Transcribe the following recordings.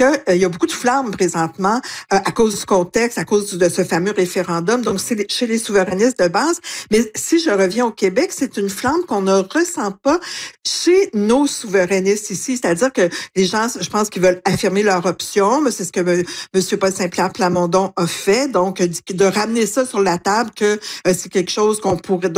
que il y a beaucoup de flammes présentement à cause du contexte, à cause de ce fameux référendum. Donc, c'est chez les souverainistes de base. Mais si je reviens au Québec, c'est une flamme qu'on ne ressent pas chez nos souverainistes ici. C'est-à-dire que les gens, je pense qu'ils veulent affirmer leur option. Mais c'est ce que M. Paul Saint-Pierre Plamondon a fait. Donc, de ramener ça sur la table, que c'est quelque chose qu'on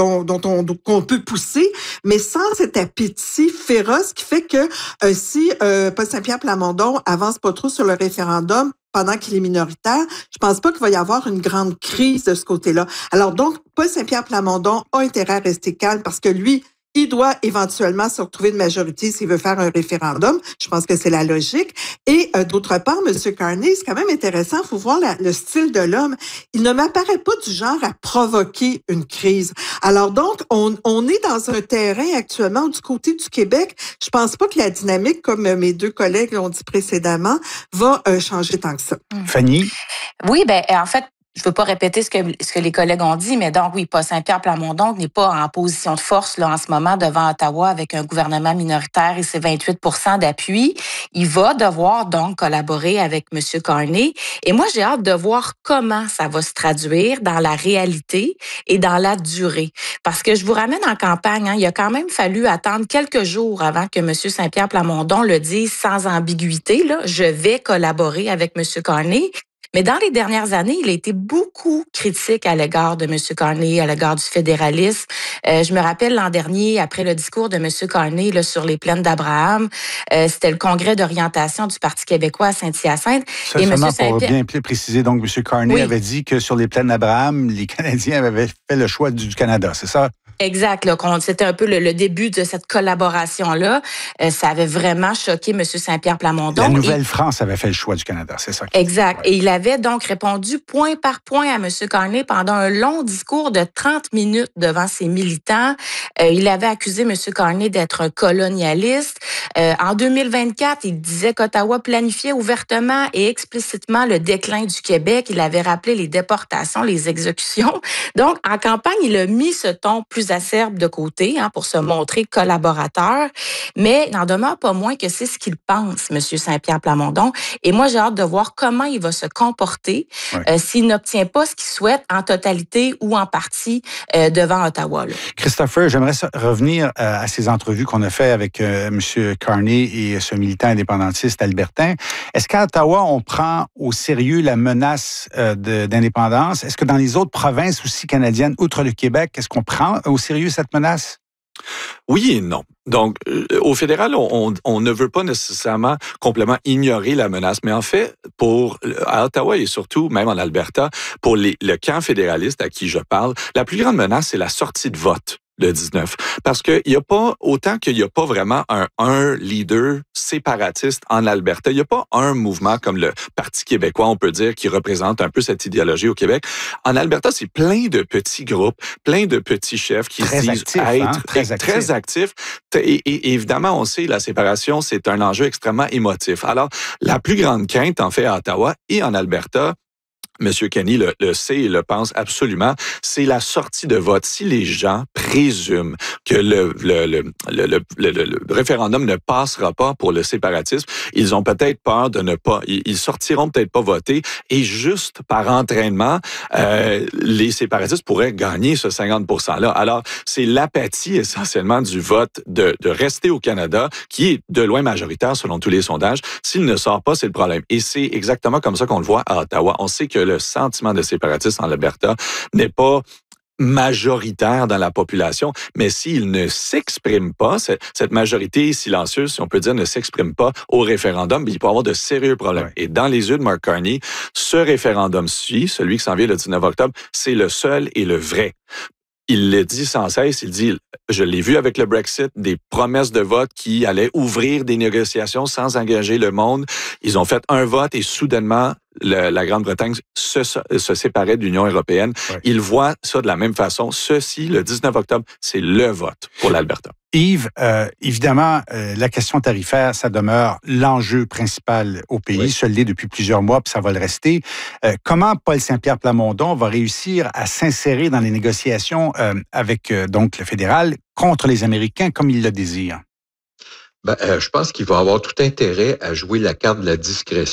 peut pousser, mais sans cet appétit féroce qui fait que si Paul Saint-Pierre Plamondon avance pas trop sur le référendum pendant qu'il est minoritaire, je pense pas qu'il va y avoir une grande crise de ce côté-là. Alors donc, Paul Saint-Pierre Plamondon a intérêt à rester calme parce que lui, il doit éventuellement se retrouver une majorité s'il veut faire un référendum. Je pense que c'est la logique. Et d'autre part, M. Carney, c'est quand même intéressant. Il faut voir le style de l'homme. Il ne m'apparaît pas du genre à provoquer une crise. Alors donc, on est dans un terrain actuellement du côté du Québec. Je pense pas que la dynamique, comme mes deux collègues l'ont dit précédemment, va changer tant que ça. Fanny? Oui, en fait, je veux pas répéter ce que les collègues ont dit, mais donc oui, Paul Saint-Pierre Plamondon n'est pas en position de force là en ce moment devant Ottawa avec un gouvernement minoritaire et ses 28% d'appui. Il va devoir donc collaborer avec M. Carney. Et moi, j'ai hâte de voir comment ça va se traduire dans la réalité et dans la durée. Parce que je vous ramène en campagne, il a quand même fallu attendre quelques jours avant que M. Saint-Pierre Plamondon le dise sans ambiguïté. Là, je vais collaborer avec M. Carney. Mais dans les dernières années, il a été beaucoup critique à l'égard de M. Carney, à l'égard du fédéralisme. Je me rappelle l'an dernier, après le discours de M. Carney là, sur les plaines d'Abraham, c'était le congrès d'orientation du Parti québécois à Saint-Hyacinthe. Et seulement pour bien préciser, donc M. Carney avait dit que sur les plaines d'Abraham, les Canadiens avaient fait le choix du Canada, c'est ça? Exact. Là, c'était un peu le début de cette collaboration-là. Ça avait vraiment choqué M. Saint-Pierre Plamondon. La Nouvelle-France avait fait le choix du Canada, c'est ça? Exact. Ouais. Et il avait donc répondu point par point à M. Carney pendant un long discours de 30 minutes devant ses militants. Il avait accusé M. Carney d'être un colonialiste. En 2024, il disait qu'Ottawa planifiait ouvertement et explicitement le déclin du Québec. Il avait rappelé les déportations, les exécutions. Donc, en campagne, il a mis ce ton plus acerbe de côté pour se montrer collaborateur, mais il n'en demeure pas moins que c'est ce qu'il pense, M. Saint-Pierre Plamondon. Et moi, j'ai hâte de voir comment il va se comporter s'il n'obtient pas ce qu'il souhaite en totalité ou en partie devant Ottawa. Là. Christopher, j'aimerais revenir à ces entrevues qu'on a faites avec M. Carney et ce militant indépendantiste albertain. Est-ce qu'à Ottawa, on prend au sérieux la menace d'indépendance? Est-ce que dans les autres provinces aussi canadiennes, outre le Québec, est-ce qu'on prend au sérieux cette menace? Oui et non. Donc, au fédéral, on ne veut pas nécessairement complètement ignorer la menace, mais en fait, à Ottawa et surtout même en Alberta, pour le camp fédéraliste à qui je parle, la plus grande menace, c'est la sortie de vote le 19. Parce qu'il n'y a pas, autant qu'il n'y a pas vraiment un leader séparatiste en Alberta, il n'y a pas un mouvement comme le Parti québécois, on peut dire, qui représente un peu cette idéologie au Québec. En Alberta, c'est plein de petits groupes, plein de petits chefs qui se disent être très actifs. Et évidemment, on sait, la séparation, c'est un enjeu extrêmement émotif. Alors, la plus grande quinte, en fait, à Ottawa et en Alberta, M. Kenney le sait et le pense absolument, c'est la sortie de vote. Si les gens présument que le référendum ne passera pas pour le séparatisme, ils ont peut-être peur de ne pas, ils sortiront peut-être pas voter et juste par entraînement, les séparatistes pourraient gagner ce 50%-là. Alors, c'est l'apathie essentiellement du vote de rester au Canada qui est de loin majoritaire selon tous les sondages. S'il ne sort pas, c'est le problème. Et c'est exactement comme ça qu'on le voit à Ottawa. On sait que le sentiment de séparatisme en Alberta n'est pas majoritaire dans la population, mais s'il ne s'exprime pas, cette majorité silencieuse, si on peut dire, ne s'exprime pas au référendum, il peut y avoir de sérieux problèmes. Ouais. Et dans les yeux de Mark Carney, ce référendum-ci, celui qui s'en vient le 19 octobre, c'est le seul et le vrai. Il le dit sans cesse, il dit, je l'ai vu avec le Brexit, des promesses de vote qui allaient ouvrir des négociations sans engager le monde. Ils ont fait un vote et soudainement, la Grande-Bretagne se séparait de l'Union européenne. Ouais. Ils voient ça de la même façon. Ceci, le 19 octobre, c'est le vote pour l'Alberta. Yves, évidemment, la question tarifaire, ça demeure l'enjeu principal au pays. Oui. Ça l'est depuis plusieurs mois, puis ça va le rester. Comment Paul Saint-Pierre Plamondon va réussir à s'insérer dans les négociations avec donc le fédéral contre les Américains comme il le désire? Je pense qu'il va avoir tout intérêt à jouer la carte de la discrétion.